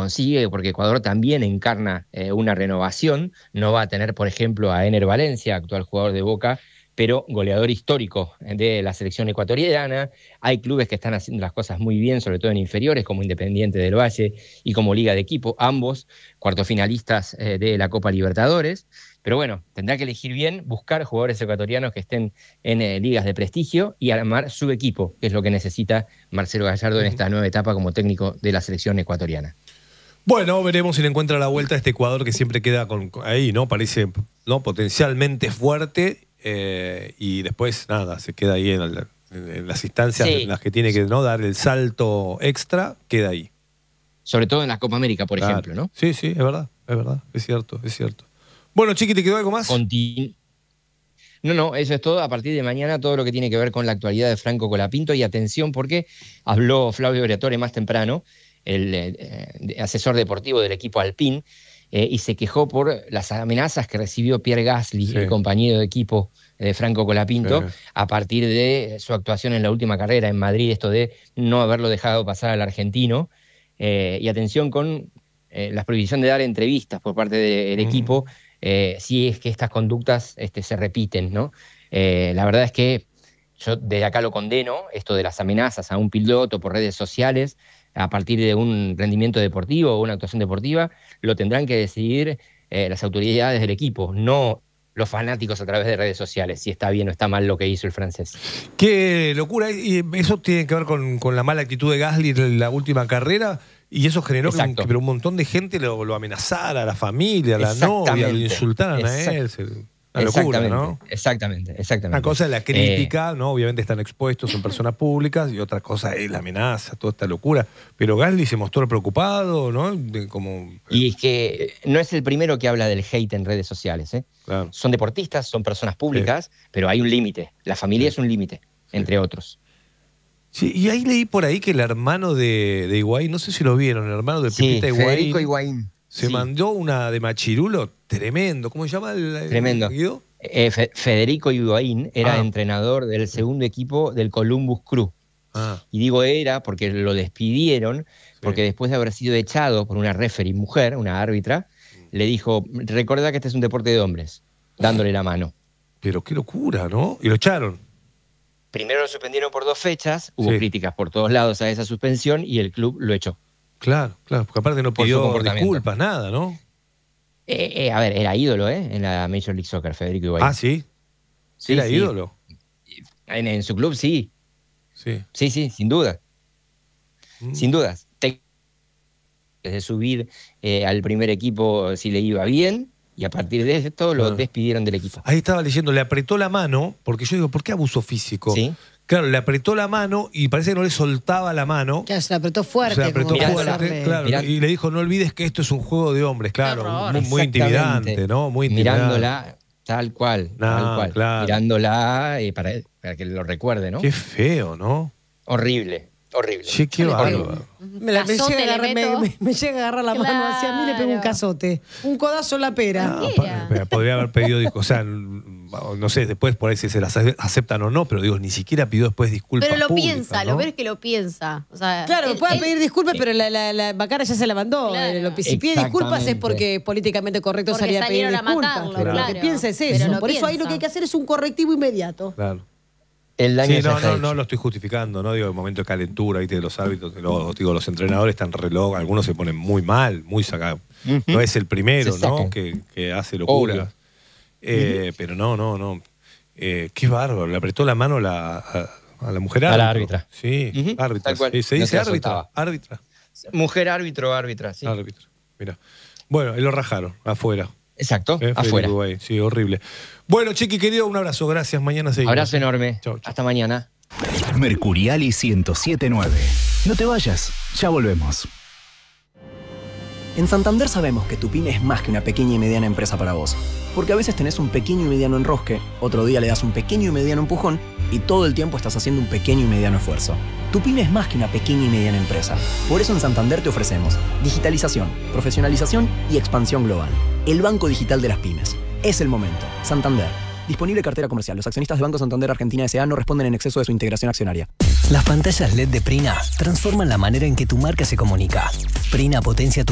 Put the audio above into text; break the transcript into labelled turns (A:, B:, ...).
A: consigue, porque Ecuador también encarna una renovación. No va a tener, por ejemplo, a Ener Valencia, actual jugador de Boca, pero goleador histórico de la selección ecuatoriana. Hay clubes que están haciendo las cosas muy bien, sobre todo en inferiores, como Independiente del Valle y como Liga de Equipo, ambos cuartofinalistas de la Copa Libertadores. Pero bueno, tendrá que elegir bien, buscar jugadores ecuatorianos que estén en ligas de prestigio y armar su equipo, que es lo que necesita Marcelo Gallardo en esta nueva etapa como técnico de la selección ecuatoriana.
B: Bueno, veremos si le encuentra la vuelta a este Ecuador que siempre queda ahí, ¿no? Parece, ¿no?, potencialmente fuerte, y después, nada, se queda ahí en las instancias en las que tiene que, ¿no?, dar el salto extra, queda ahí.
A: Sobre todo en la Copa América, por ejemplo, ¿no?
B: Sí, es verdad, es cierto. Bueno, Chiqui, ¿te quedó algo más?
A: No, eso es todo. A partir de mañana, todo lo que tiene que ver con la actualidad de Franco Colapinto. Y atención, porque habló Flavio Briatore más temprano, el asesor deportivo del equipo Alpine, y se quejó por las amenazas que recibió Pierre Gasly, el compañero de equipo de Franco Colapinto, a partir de su actuación en la última carrera en Madrid, esto de no haberlo dejado pasar al argentino. Y atención con la prohibición de dar entrevistas por parte del equipo, si es que estas conductas se repiten, ¿no? La verdad es que yo desde acá lo condeno, esto de las amenazas a un piloto por redes sociales a partir de un rendimiento deportivo o una actuación deportiva. Lo tendrán que decidir las autoridades del equipo, no los fanáticos a través de redes sociales, si está bien o está mal lo que hizo el francés.
B: Qué locura, y eso tiene que ver con la mala actitud de Gasly en la última carrera, y eso generó que un montón de gente lo amenazara, a la familia, a la novia, lo insultaran a él. Una locura, ¿no?
A: Exactamente.
B: Una cosa es la crítica, ¿no? Obviamente están expuestos, son personas públicas, y otra cosa es la amenaza, toda esta locura. Pero Gasly se mostró preocupado, ¿no?
A: Y es que no es el primero que habla del hate en redes sociales, ¿eh?
B: Claro.
A: Son deportistas, son personas públicas, pero hay un límite. La familia es un límite, entre otros.
B: Sí, y ahí leí por ahí que el hermano de Higuaín, no sé si lo vieron, el hermano de Pepita Higuaín.
A: Federico Higuaín.
B: Se mandó una de machirulo tremendo. ¿Cómo se llama
A: tremendo. Federico Higuaín era entrenador del segundo equipo del Columbus Crew. Y digo era porque lo despidieron, porque después de haber sido echado por una referee mujer, una árbitra, le dijo, recuerda que este es un deporte de hombres, dándole la mano.
B: Pero qué locura, ¿no? Y lo echaron.
A: Primero lo suspendieron por 2 fechas, hubo críticas por todos lados a esa suspensión y el club lo echó.
B: Claro, porque aparte no pidió disculpas, nada, ¿no?
A: A ver, era ídolo, en la Major League Soccer, Federico Higuaín.
B: Ah, ¿sí? ¿Era ídolo?
A: En su club, sí. Sí, sin duda. Sin dudas. Desde subir al primer equipo si le iba bien, y a partir de esto lo despidieron del equipo.
B: Ahí estaba leyendo, le apretó la mano, porque yo digo, ¿por qué abuso físico?
A: Sí.
B: Claro, le apretó la mano y parece que no le soltaba la mano.
C: Ya, se la apretó fuerte.
B: Claro, y le dijo, no olvides que esto es un juego de hombres, claro. Muy intimidante, ¿no? Muy intimidante.
A: Mirándola, tal cual. Claro. Mirándola para que lo recuerde, ¿no?
B: Qué feo, ¿no?
A: Horrible.
B: Sí, qué bárbaro.
C: Me llega a agarrar la mano así, a mí le pego un cazote. Un codazo en la pera.
B: Podría haber pedido, o sea, no sé, después por ahí si se las aceptan o no, pero digo, ni siquiera pidió después disculpas.
D: Pero lo
B: públicas,
D: piensa,
B: ¿no?
D: lo ves que lo piensa. O sea,
C: claro, puede pedir disculpas, pero la Bacara ya se la mandó.
D: Claro.
C: Si pide disculpas es porque políticamente correcto salía a pedir disculpas. Pero lo que piensa es eso. Por eso ahí lo que hay que hacer es un correctivo inmediato.
B: Claro.
A: No
B: lo estoy justificando, no digo el momento de calentura, ¿viste? De los árbitros, los entrenadores están reloj, algunos se ponen muy mal, muy sacados. No es el primero, ¿no? Que hace locuras. Pero no. Qué bárbaro, le apretó la mano a la mujer árbitra.
A: A la árbitra.
B: Sí, árbitra. Se dice árbitra.
A: Mujer árbitra, sí.
B: Árbitra, mira. Bueno, y lo rajaron, afuera.
A: Exacto, afuera.
B: Sí, horrible. Bueno, Chiqui, querido, un abrazo. Gracias. Mañana seguimos.
A: Abrazo enorme.
B: Chau.
A: Hasta mañana.
E: Mercuriali 107.9. No te vayas, ya volvemos.
F: En Santander sabemos que tu pyme es más que una pequeña y mediana empresa para vos. Porque a veces tenés un pequeño y mediano enrosque, otro día le das un pequeño y mediano empujón y todo el tiempo estás haciendo un pequeño y mediano esfuerzo. Tu pyme es más que una pequeña y mediana empresa. Por eso en Santander te ofrecemos digitalización, profesionalización y expansión global. El banco digital de las pymes. Es el momento. Santander. Disponible cartera comercial. Los accionistas de Banco Santander Argentina S.A. no responden en exceso de su integración accionaria.
G: Las pantallas LED de Prina transforman la manera en que tu marca se comunica. Prina potencia tu